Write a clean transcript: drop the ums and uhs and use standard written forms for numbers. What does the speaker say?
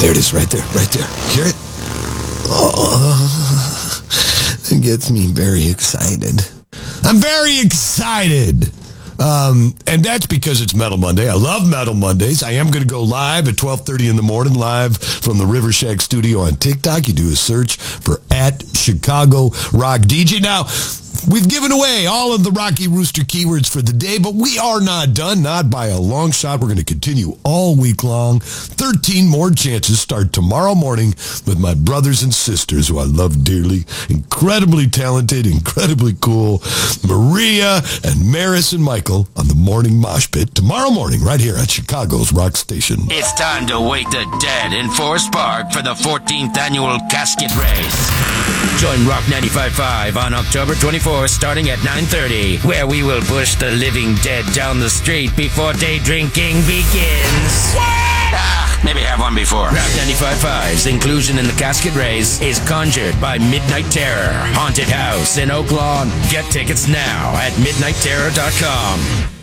There it is, right there. Hear it? Oh, it gets me very excited. I'm very excited. And that's because it's Metal Monday. I love Metal Mondays. I am going to go live at 12:30 in the morning, live from the River Shack studio on TikTok. You do a search for @ChicagoRockDJ. Now, we've given away all of the Rocky Rooster keywords for the day, but we are not done, not by a long shot. We're going to continue all week long. 13 more chances start tomorrow morning with my brothers and sisters, who I love dearly. Incredibly talented, incredibly cool. Maria and Maris and Michael on the Morning Mosh Pit tomorrow morning right here at Chicago's Rock Station. It's time to wake the dead in Forest Park for the 14th annual casket race. Join Rock 95.5 on October 24th starting at 9:30, where we will push the living dead down the street before day drinking begins. Maybe have one before. Rock 95.5's inclusion in the casket race is conjured by Midnight Terror, Haunted House in Oak Lawn. Get tickets now at midnightterror.com.